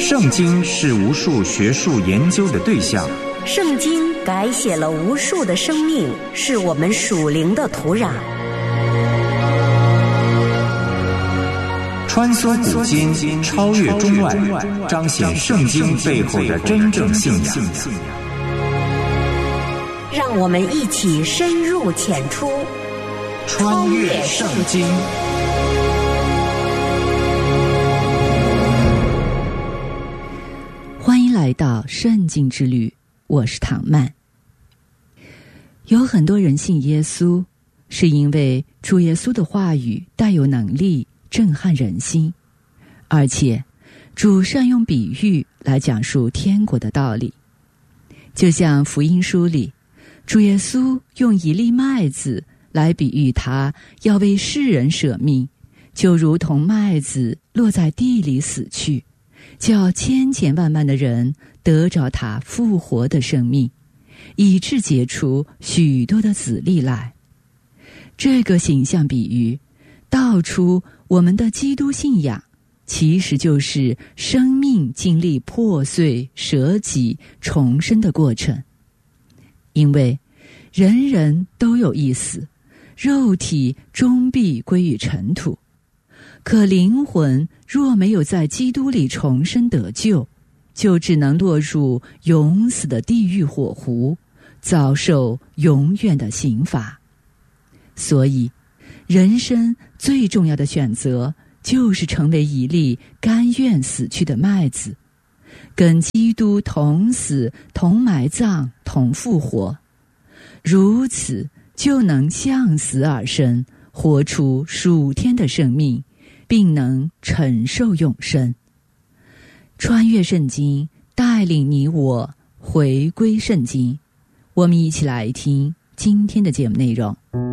圣经是无数学术研究的对象， 圣经改写了无数的生命，是我们属灵的土壤。 穿梭古今，超越中外，彰显圣经背后的真正信仰。 让我们一起深入浅出， 穿越圣经。 欢迎来到圣经之旅，我是唐曼。有很多人信耶稣，是因为主耶稣的话语带有能力震撼人心，而且主善用比喻来讲述天国的道理。就像福音书里，主耶稣用一粒麦子来比喻他要为世人舍命，就如同麦子落在地里死去，叫千千万万的人得着他复活的生命，以致结出许多的子粒来。这个形象比喻道出我们的基督信仰其实就是生命经历破碎、舍己、重生的过程。因为人人都有一死，肉体终必归于尘土，可灵魂若没有在基督里重生得救，就只能落入永死的地狱火湖，遭受永远的刑罚。所以人生最重要的选择就是成为一粒甘愿死去的麦子，跟基督同死、同埋葬、同复活，如此就能向死而生，活出属天的生命，并能承受永生。穿越圣经，带领你我回归圣经。我们一起来听今天的节目内容。